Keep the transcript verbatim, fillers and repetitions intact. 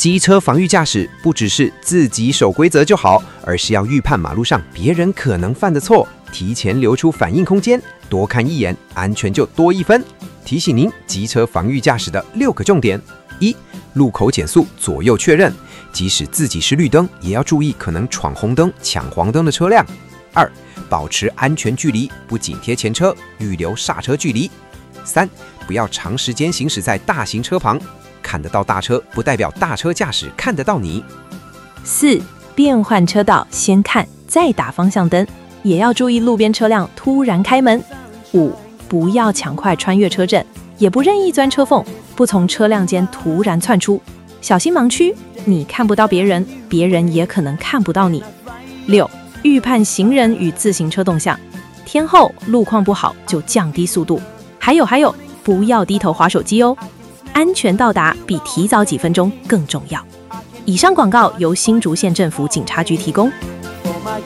机车防御驾驶不只是自己守规则就好，而是要预判马路上别人可能犯的错，提前留出反应空间，多看一眼，安全就多一分。提醒您机车防御驾驶的六个重点：一、路口减速左右确认，即使自己是绿灯，也要注意可能闯红灯、抢黄灯的车辆。二、保持安全距离，不紧贴前车，预留刹车距离。三、不要长时间行驶在大型车旁，看得到大车不代表大车驾驶看得到你。 四、变换车道先看再打方向灯，也要注意路边车辆突然开门。五、不要抢快穿越车阵，也不任意钻车缝，不从车辆间突然窜出，小心盲区，你看不到别人，别人也可能看不到你。六、预判行人与自行车动向，天后路况不好就降低速度。还有还有，不要低头滑手机哦，安全到达比提早几分钟更重要。以上广告由新竹县政府警察局提供。